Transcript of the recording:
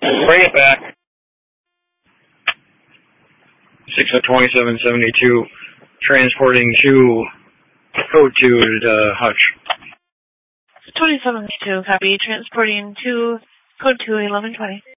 Bring it back. 62772, transporting to code 2 to Hutch. 2772, copy. Transporting to code 2, 1120.